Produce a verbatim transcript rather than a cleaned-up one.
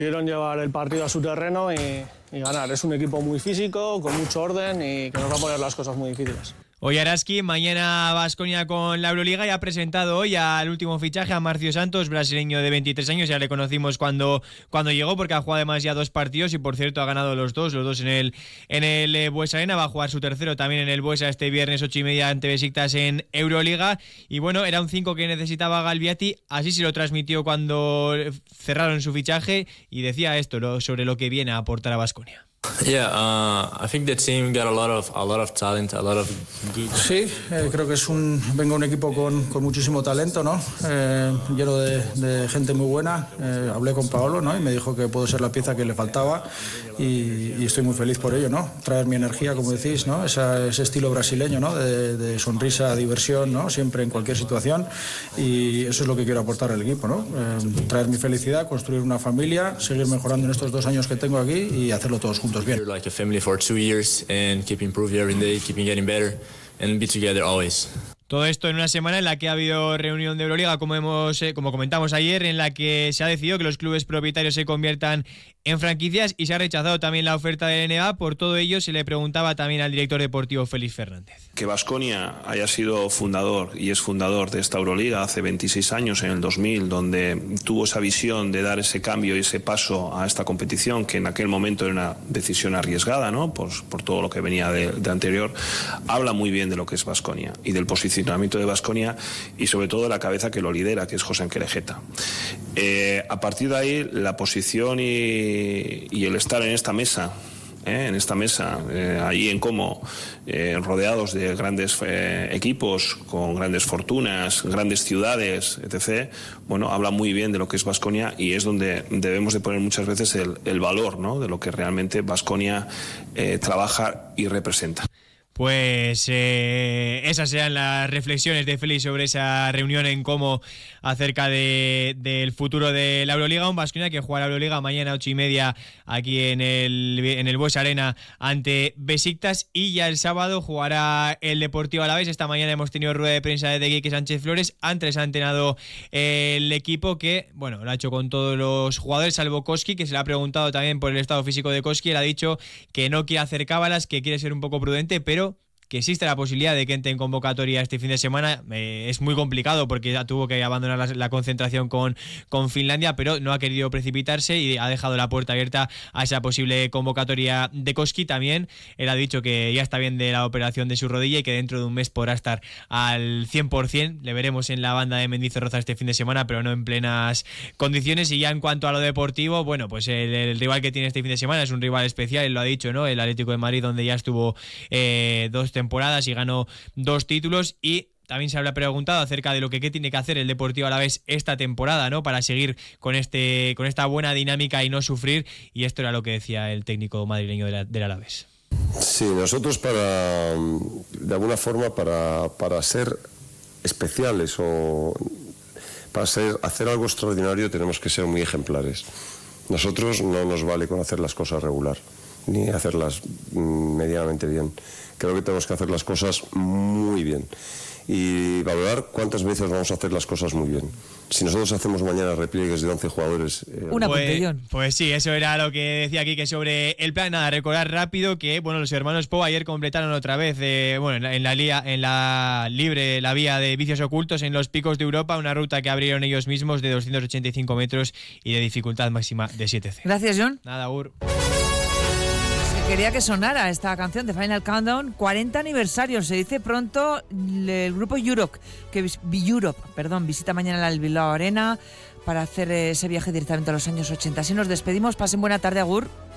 Quieren llevar el partido a su terreno y, y ganar. Es un equipo muy físico, con mucho orden y que nos va a poner las cosas muy difíciles. Hoy Araski, mañana Baskonia con la Euroliga y ha presentado hoy al último fichaje a Marcio Santos, brasileño de veintitrés años. Ya le conocimos cuando, cuando llegó porque ha jugado además ya dos partidos y por cierto ha ganado los dos, los dos en el en el eh, Buesa Arena. Va a jugar su tercero también en el Buesa este viernes ocho y media ante Besiktas en Euroliga. Y bueno, era un cinco que necesitaba Galbiati, así se lo transmitió cuando cerraron su fichaje y decía esto lo, sobre lo que viene a aportar a Baskonia. Yeah, uh, I think the team got a lot of a lot of talent, a lot of good. Sí, eh, creo que es un vengo un equipo con, con muchísimo talento, ¿no? Eh, lleno de, de gente muy buena. Eh, hablé con Paolo, ¿no? Y me dijo que puedo ser la pieza que le faltaba y, y estoy muy feliz por ello, ¿no? Traer mi energía, como decís, ¿no? Esa, ese estilo brasileño, ¿no? De, de sonrisa, diversión, ¿no? Siempre en cualquier situación y eso es lo que quiero aportar al equipo, ¿no? Eh, traer mi felicidad, construir una familia, seguir mejorando en estos dos años que tengo aquí y hacerlo todos juntos. Bien. Like a family for two years and keep improving every day, keeping getting better and be together always. Todo esto en una semana en la que ha habido reunión de Euroliga, como hemos, eh, como comentamos ayer, en la que se ha decidido que los clubes propietarios se conviertan en franquicias y se ha rechazado también la oferta del N B A. Por todo ello se le preguntaba también al director deportivo Félix Fernández. Que Baskonia haya sido fundador y es fundador de esta Euroliga hace veintiséis años, en el dos mil, donde tuvo esa visión de dar ese cambio y ese paso a esta competición, que en aquel momento era una decisión arriesgada, ¿no? Por, por todo lo que venía de, de anterior, habla muy bien de lo que es Baskonia y del posicionamiento de Baskonia y sobre todo de la cabeza que lo lidera, que es José Enquerejeta. Eh, a partir de ahí, la posición y y el estar en esta mesa, eh, en esta mesa, eh, ahí en Como, eh, rodeados de grandes eh, equipos, con grandes fortunas, grandes ciudades, etcétera, bueno, habla muy bien de lo que es Baskonia y es donde debemos de poner muchas veces el, el valor, ¿no? De lo que realmente Baskonia eh, trabaja y representa. Pues eh, esas sean las reflexiones de Félix sobre esa reunión en Como acerca de, del futuro de la Euroliga. Un Baskonia que juega la Euroliga mañana ocho y media aquí en el, en el Buesa Arena ante Besiktas y ya el sábado jugará el Deportivo Alavés. Esta mañana hemos tenido rueda de prensa de Quique Sánchez Flores. Antes ha entrenado el equipo que, bueno, lo ha hecho con todos los jugadores, salvo Koski, que se le ha preguntado también por el estado físico de Koski. Él ha dicho que no quiere hacer cábalas, que quiere ser un poco prudente, pero que existe la posibilidad de que entre en convocatoria este fin de semana. Eh, es muy complicado porque ya tuvo que abandonar la, la concentración con, con Finlandia, pero no ha querido precipitarse y ha dejado la puerta abierta a esa posible convocatoria de Koski. También él ha dicho que ya está bien de la operación de su rodilla y que dentro de un mes podrá estar al cien por ciento. Le veremos en la banda de Mendizorroza este fin de semana, pero no en plenas condiciones. Y ya en cuanto a lo deportivo, bueno, pues el, el rival que tiene este fin de semana es un rival especial, él lo ha dicho, ¿no? El Atlético de Madrid, donde ya estuvo eh, dos temporadas y ganó dos títulos. Y también se habla preguntado acerca de lo que qué tiene que hacer el Deportivo Alavés esta temporada, ¿no? Para seguir con este con esta buena dinámica y no sufrir. Y esto era lo que decía el técnico madrileño de la, del Alavés. Sí, nosotros para de alguna forma para, para ser especiales o para ser, hacer algo extraordinario tenemos que ser muy ejemplares. Nosotros no nos vale con hacer las cosas regular ni hacerlas medianamente bien. Creo que tenemos que hacer las cosas muy bien y valorar cuántas veces vamos a hacer las cosas muy bien. Si nosotros hacemos mañana repliegues de once jugadores... Eh, Una pues, pues sí, eso era lo que decía aquí, que sobre el plan, nada, recordar rápido que bueno, los hermanos Pou ayer completaron otra vez eh, bueno, en la, en, la lia, en la libre, la vía de vicios ocultos en los Picos de Europa, una ruta que abrieron ellos mismos de doscientos ochenta y cinco metros y de dificultad máxima de siete ce. Gracias, John. Nada, Ur. Quería que sonara esta canción de Final Countdown, cuarenta aniversario, se dice pronto. El grupo Europe, que Europe, perdón, visita mañana la Bilbao Arena para hacer ese viaje directamente a los años ochenta. Así nos despedimos, pasen buena tarde, agur.